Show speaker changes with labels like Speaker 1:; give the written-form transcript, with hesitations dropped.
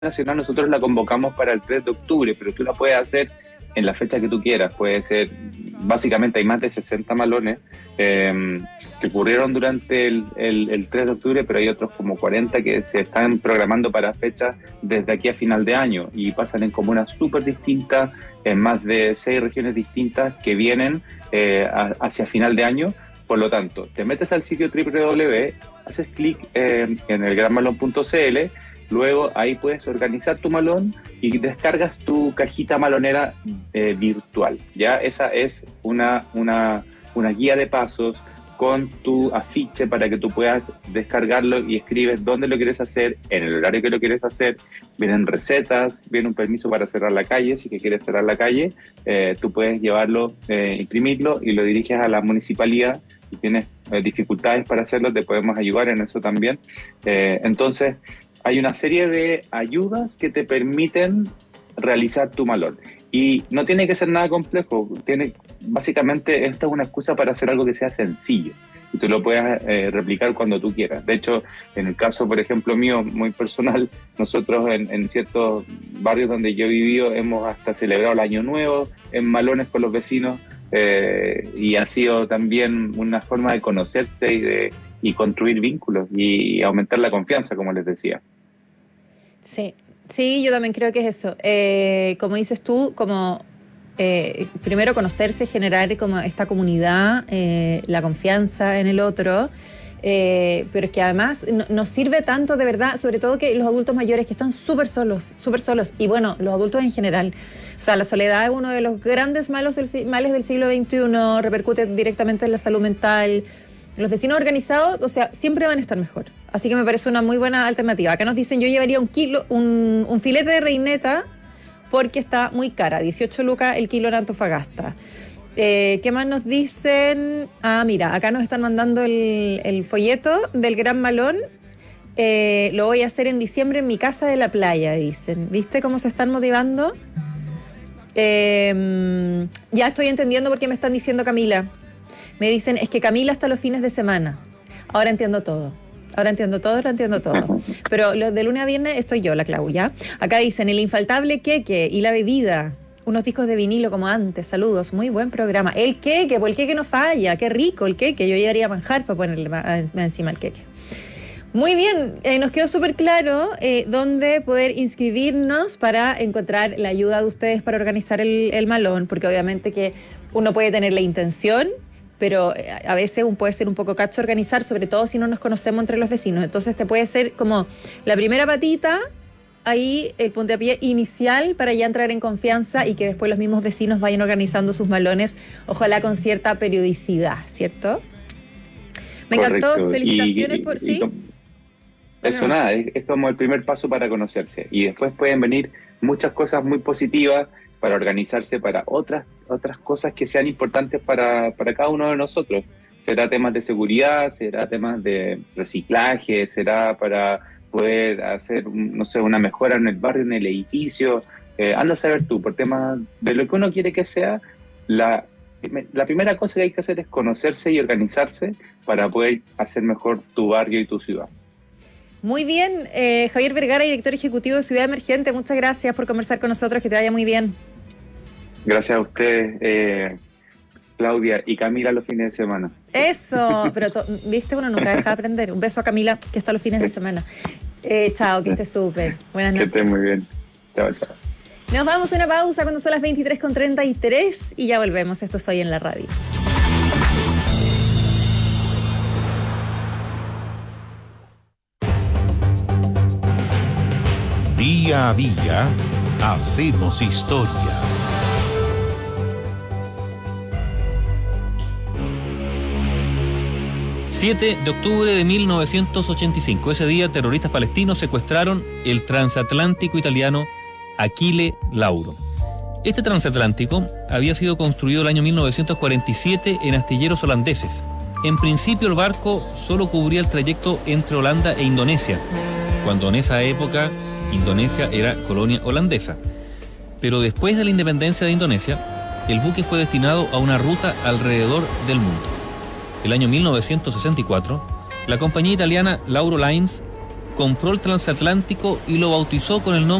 Speaker 1: nacional nosotros la convocamos para el 3 de octubre, pero tú la puedes hacer en la fecha que tú quieras. Puede ser, básicamente hay más de 60 malones que ocurrieron durante el 3 de octubre, pero hay otros como 40 que se están programando para fechas desde aquí a final de año y pasan en comunas súper distintas, en más de 6 regiones distintas que vienen hacia final de año. Por lo tanto, te metes al sitio www, haces clic en el granmalón.cl. Luego ahí puedes organizar tu malón y descargas tu cajita malonera virtual. Ya esa es una guía de pasos con tu afiche para que tú puedas descargarlo y escribes dónde lo quieres hacer, en el horario que lo quieres hacer. Vienen recetas, viene un permiso para cerrar la calle. Si que quieres cerrar la calle, tú puedes llevarlo, imprimirlo y lo diriges a la municipalidad. Si tienes dificultades para hacerlo, te podemos ayudar en eso también. Entonces, hay una serie de ayudas que te permiten realizar tu malón. Y no tiene que ser nada complejo. Básicamente, esta es una excusa para hacer algo que sea sencillo. Y tú lo puedes replicar cuando tú quieras. De hecho, en el caso, por ejemplo, mío, muy personal, nosotros en ciertos barrios donde yo he vivido hemos hasta celebrado el Año Nuevo en malones con los vecinos. Y ha sido también una forma de conocerse y construir vínculos y aumentar la confianza, como les decía.
Speaker 2: Sí, yo también creo que es eso. Como dices tú, como primero conocerse, generar como esta comunidad, la confianza en el otro, pero es que además nos sirve tanto de verdad, sobre todo que los adultos mayores que están súper solos, y bueno, los adultos en general. O sea, la soledad es uno de los grandes males del siglo XXI, repercute directamente en la salud mental. Los vecinos organizados, o sea, siempre van a estar mejor. Así que me parece una muy buena alternativa. Acá nos dicen, yo llevaría un filete de reineta porque está muy cara, 18 lucas el kilo en Antofagasta. ¿Qué más nos dicen? Mira, acá nos están mandando el folleto del Gran Malón. Lo voy a hacer en diciembre en mi casa de la playa, dicen. ¿Viste cómo se están motivando? Ya estoy entendiendo por qué me están diciendo Camila. Me dicen, es que Camila hasta los fines de semana. Ahora entiendo todo. Lo entiendo todo. Pero de lunes a viernes estoy yo, la Clau, ¿ya? Acá dicen, el infaltable queque y la bebida. Unos discos de vinilo como antes. Saludos, muy buen programa. El queque, pues el queque no falla. Qué rico el queque. Yo llevaría manjar para ponerle más encima el queque. Muy bien, nos quedó súper claro dónde poder inscribirnos para encontrar la ayuda de ustedes para organizar el malón, porque obviamente que uno puede tener la intención, pero a veces puede ser un poco cacho organizar, sobre todo si no nos conocemos entre los vecinos. Entonces te puede ser como la primera patita, ahí el puntapié inicial para ya entrar en confianza y que después los mismos vecinos vayan organizando sus malones, ojalá con cierta periodicidad, ¿cierto? Me encantó, felicitaciones por sí.
Speaker 1: Eso nada, es como el primer paso para conocerse. Y después pueden venir muchas cosas muy positivas para organizarse para otras cosas que sean importantes para cada uno de nosotros. Será temas de seguridad, será temas de reciclaje, será para poder hacer, no sé, una mejora en el barrio, en el edificio. Anda a saber tú, por temas de lo que uno quiere que sea, la primera cosa que hay que hacer es conocerse y organizarse para poder hacer mejor tu barrio y tu ciudad.
Speaker 2: Muy bien, Javier Vergara, director ejecutivo de Ciudad Emergente, muchas gracias por conversar con nosotros, que te vaya muy bien.
Speaker 1: Gracias a ustedes, Claudia y Camila, los fines de semana.
Speaker 2: Eso, pero viste, uno nunca deja de aprender. Un beso a Camila, que está los fines de semana. Chao, que estés súper. Buenas noches.
Speaker 1: Que estés muy bien. Chao.
Speaker 2: Nos vamos a una pausa cuando son las 23:33 y ya volvemos. Esto es Hoy en la Radio.
Speaker 3: Día a día, hacemos historia.
Speaker 4: ...7 de octubre de 1985. Ese día, terroristas palestinos secuestraron el transatlántico italiano Achille Lauro. Este transatlántico había sido construido el año 1947 en astilleros holandeses. En principio, el barco solo cubría el trayecto entre Holanda e Indonesia, cuando en esa época Indonesia era colonia holandesa. Pero después de la independencia de Indonesia, el buque fue destinado a una ruta alrededor del mundo. El año 1964, la compañía italiana Lauro Lines compró el transatlántico y lo bautizó con el nombre